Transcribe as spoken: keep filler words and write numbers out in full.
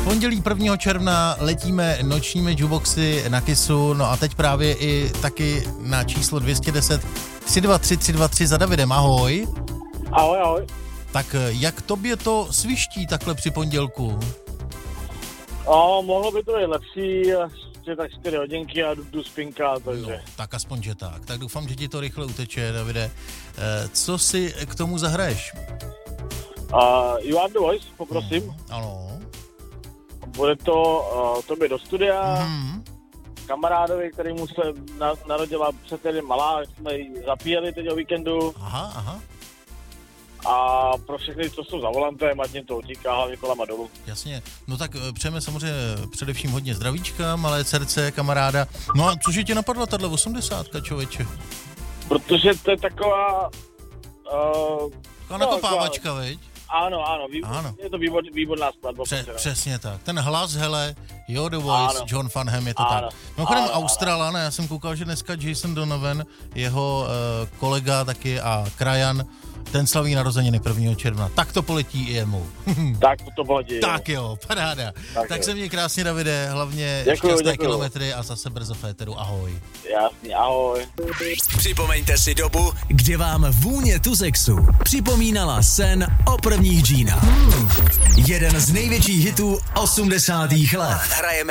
Pondělí prvního června letíme nočními jukeboxy na Kissu, no a teď právě i taky na číslo dvě stě deset tři dva tři tři dva tři za Davidem, ahoj. Ahoj, ahoj. Tak jak tobě to sviští takhle při pondělku? No, mohlo by to být lepší, ještě tak čtyři hodinky a jdu, jdu spinka, takže. No, tak aspoň, že tak. Tak doufám, že ti to rychle uteče, Davide. E, co si k tomu zahraješ? Uh, you are the voice, poprosím. Mm, ano. Bude to uh, tobě do studia, Mm. kamarádovi, kterýmu se na, narodila před tedy malá, jsme ji zapíjeli teď o víkendu. Aha, aha. A pro všechny, co jsou za volantem, ať jim to utíká hlavně kolama dolů. Jasně, no tak přejeme samozřejmě především hodně zdravíčka, malé dcerce, kamaráda. No a cože tě napadla tato osmdesátka, člověče? Protože to je taková... Uh, Taková nakopávačka, veď? Ano, ano, výbor, ano. Je to výbor, výborná skladba. Pře- přesně tak. Ten hlas, hele, jo, The Voice, ano. John Farnham, je to ano. tak. Mimochodem ano, Australan, já jsem koukal, že dneska Jason Donovan, jeho uh, kolega taky a krajan, ten slaví narozeniny prvního června. Tak to poletí i jemu. Tak to poletí. Tak jo, paráda. Tak, tak se měj krásně, Davide, hlavně děkuju, šťastné děkuju. kilometry a zase brzo v éteru. Ahoj. Jasný, ahoj. Připomeňte si dobu, kde vám vůně Tuzexu připomínala sen o prvních džínách. Hmm. Jeden z největších hitů osmdesátých let. Hrajeme